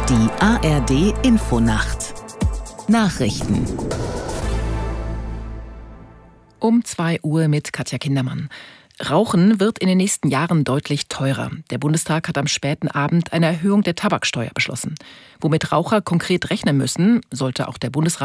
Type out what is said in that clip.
Die ARD Infonacht Nachrichten Um 2 Uhr mit Katja Kindermann. Rauchen wird in den nächsten Jahren deutlich teurer. Der Bundestag hat am späten Abend eine Erhöhung der Tabaksteuer beschlossen. Womit Raucher konkret rechnen müssen, sollte auch der Bundesrat